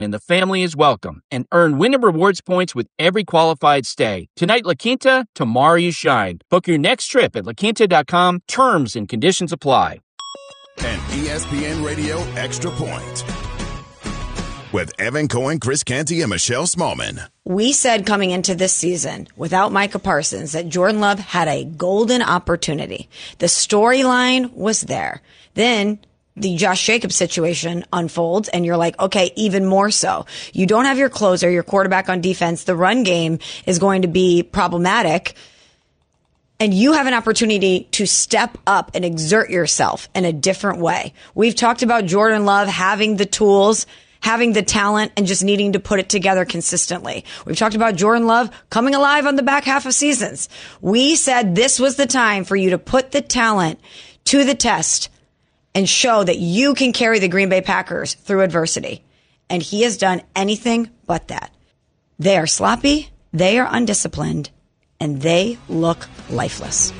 and the family is welcome. And earn Wyndham Rewards points with every qualified stay. Tonight, La Quinta, tomorrow you shine. Book your next trip at laquinta.com. Terms and conditions apply. An ESPN Radio Extra Point with Evan Cohen, Chris Canty, and Michelle Smallman. We said coming into this season, without Micah Parsons, that Jordan Love had a golden opportunity. The storyline was there. Then the Josh Jacobs situation unfolds, and you're like, okay, even more so. You don't have your closer, your quarterback on defense. The run game is going to be problematic. And you have an opportunity to step up and exert yourself in a different way. We've talked about Jordan Love having the tools, having the talent, and just needing to put it together consistently. We've talked about Jordan Love coming alive on the back half of seasons. We said this was the time for you to put the talent to the test and show that you can carry the Green Bay Packers through adversity. And he has done anything but that. They are sloppy, they are undisciplined, and they look lifeless.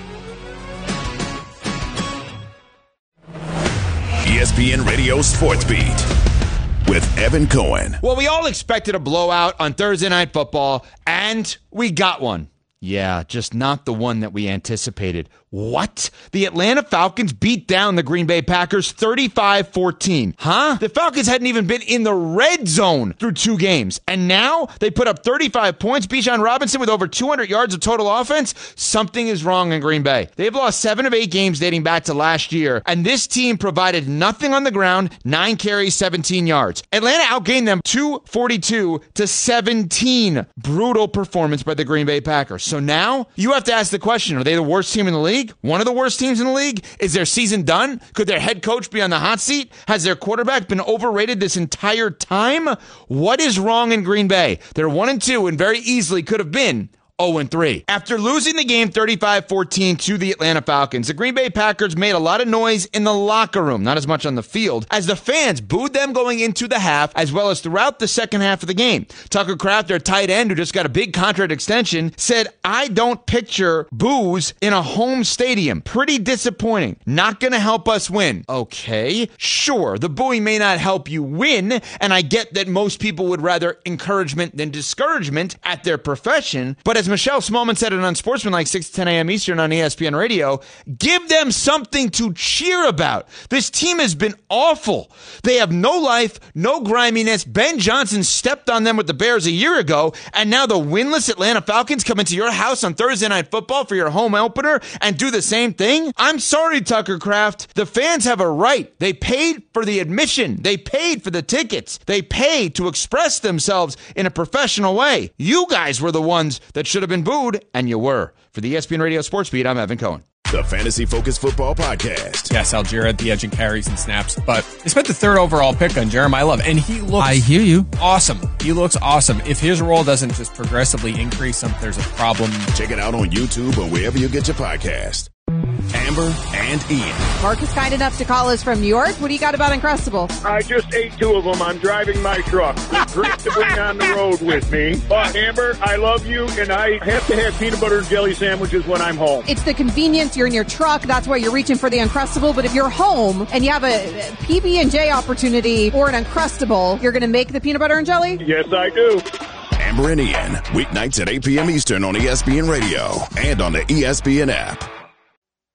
ESPN Radio Sports Beat with Evan Cohen. Well, we all expected a blowout on Thursday Night Football, and we got one. Yeah, just not the one that we anticipated. What? The Atlanta Falcons beat down the Green Bay Packers 35-14. Huh? The Falcons hadn't even been in the red zone through 2 games. And now they put up 35 points. Bijan Robinson with over 200 yards of total offense. Something is wrong in Green Bay. They've lost 7 of 8 games dating back to last year. And this team provided nothing on the ground. 9 carries, 17 yards. Atlanta outgained them 242-17. Brutal performance by the Green Bay Packers. So now you have to ask the question, are they the worst team in the league? One of the worst teams in the league? Is their season done? Could their head coach be on the hot seat? Has their quarterback been overrated this entire time? What is wrong in Green Bay? They're 1-2 and very easily could have been 0-3. After losing the game 35-14 to the Atlanta Falcons, the Green Bay Packers made a lot of noise in the locker room, not as much on the field, as the fans booed them going into the half, as well as throughout the second half of the game. Tucker Kraft, their tight end, who just got a big contract extension, said, "I don't picture boos in a home stadium. Pretty disappointing. Not going to help us win." Okay, sure, the booing may not help you win, and I get that most people would rather encouragement than discouragement at their profession, but as Michelle Smallman said it on Sportsmanlike 6 to 10 a.m. Eastern on ESPN Radio, give them something to cheer about. This team has been awful. They have no life, no griminess. Ben Johnson stepped on them with the Bears a year ago, and now the winless Atlanta Falcons come into your house on Thursday Night Football for your home opener and do the same thing? I'm sorry, Tucker Kraft. The fans have a right. They paid for the admission. They paid for the tickets. They paid to express themselves in a professional way. You guys were the ones that should have been booed, and you were. For the ESPN Radio Sports Beat, I'm Evan Cohen. The Fantasy Focus Football Podcast. Yes, Algier at the edge in carries and snaps, but they spent the 3rd overall pick on Jeremiah Love, and he looks I hear you. Awesome. He looks awesome. If his role doesn't just progressively increase, there's a problem. Check it out on YouTube or wherever you get your podcast. Amber and Ian. Mark is kind enough to call us from New York. What do you got about Uncrustables? I just ate 2 of them. I'm driving my truck. It's great to bring on the road with me. But, Amber, I love you, and I have to have peanut butter and jelly sandwiches when I'm home. It's the convenience. You're in your truck. That's why you're reaching for the Uncrustable. But if you're home and you have a PB&J opportunity or an Uncrustable, you're going to make the peanut butter and jelly? Yes, I do. Amber and Ian, weeknights at 8 p.m. Eastern on ESPN Radio and on the ESPN app.